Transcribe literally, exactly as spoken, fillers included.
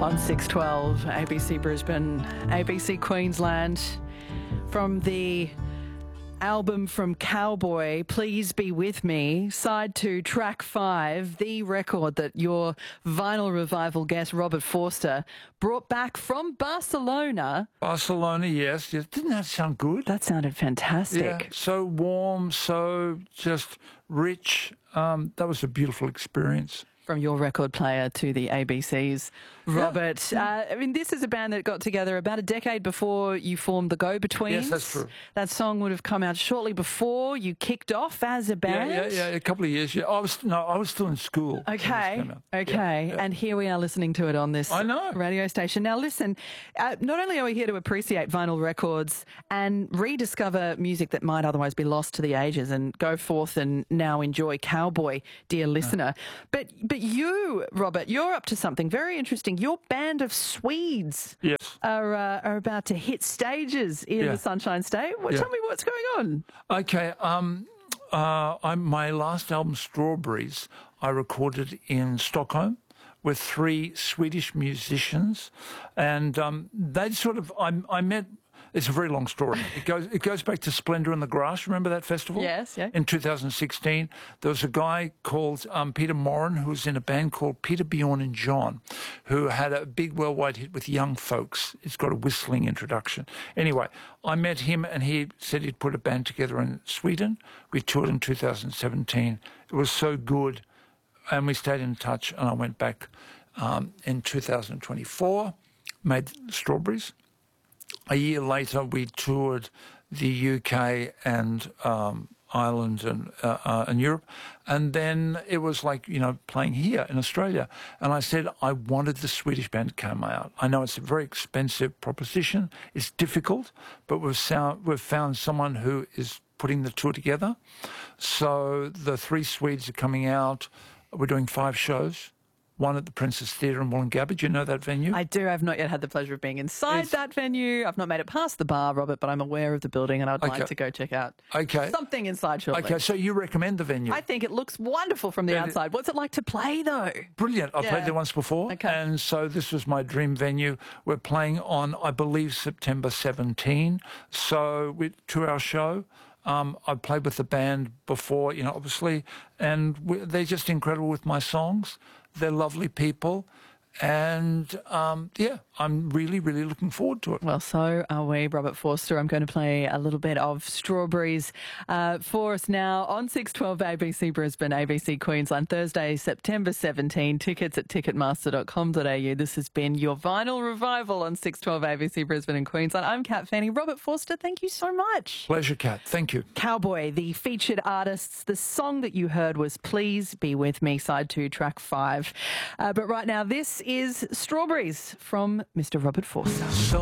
On six twelve, A B C Brisbane, A B C Queensland. From the album from Cowboy, Please Be With Me, side two, track five, the record that your vinyl revival guest Robert Forster brought back from Barcelona. Barcelona, yes. yes. Didn't that sound good? That sounded fantastic. Yeah, so warm, so just rich. Um, that was a beautiful experience. From your record player to the A B Cs, Robert. Yeah. Uh, I mean, this is a band that got together about a decade before you formed the Go-Betweens. Yes, that's true. That song would have come out shortly before you kicked off as a band. Yeah, yeah, yeah. A couple of years. Yeah, I was no, I was still in school. Okay, okay. Yeah, yeah. And here we are listening to it on this I know. radio station. Now, listen. Uh, not only are we here to appreciate vinyl records and rediscover music that might otherwise be lost to the ages, and go forth and now enjoy Cowboy, dear listener, yeah. but. but But you, Robert, you're up to something very interesting. Your band of Swedes yes. are uh, are about to hit stages in yeah. the Sunshine State. Well, yeah. Tell me what's going on. Okay. Um, uh, I'm, my last album, Strawberries, I recorded in Stockholm with three Swedish musicians, and um, they sort of I, I met. It's a very long story. It goes it goes back to Splendour in the Grass. Remember that festival? Yes, yeah. In two thousand sixteen, there was a guy called um, Peter Morin who was in a band called Peter, Bjorn and John, who had a big worldwide hit with young folks. It's got a whistling introduction. Anyway, I met him and he said he'd put a band together in Sweden. We toured in two thousand seventeen. It was so good, and we stayed in touch, and I went back um, in two thousand twenty-four, made Strawberries. A year later, we toured the U K and um, Ireland and, uh, uh, and Europe. And then it was like, you know, playing here in Australia. And I said I wanted the Swedish band to come out. I know it's a very expensive proposition. It's difficult, but we've, sound, we've found someone who is putting the tour together. So the three Swedes are coming out. We're doing five shows. One at the Princess Theatre in Wollongabba. Do you know that venue? I do. I've not yet had the pleasure of being inside it's... that venue. I've not made it past the bar, Robert, but I'm aware of the building and I'd okay. like to go check out okay. something inside shortly. Okay, so you recommend the venue? I think it looks wonderful from the and outside. It... What's it like to play, though? Brilliant. I've yeah. played there once before. Okay. And so this was my dream venue. We're playing on, I believe, September seventeenth. So we two-hour show. Um, I've played with the band before, you know, obviously, and we, they're just incredible with my songs. They're lovely people. And, um, yeah, I'm really, really looking forward to it. Well, so are we, Robert Forster. I'm going to play a little bit of Strawberries uh, for us now on six twelve A B C Brisbane, A B C Queensland, Thursday, September seventeenth. Tickets at ticketmaster dot com dot a u. This has been your vinyl revival on six twelve A B C Brisbane and Queensland. I'm Kat Fanning. Robert Forster, thank you so much. Pleasure, Kat. Thank you. Cowboy, the featured artists. The song that you heard was Please Be With Me, side two, track five. Uh, but right now, this is Strawberries from Mister Robert Forster. So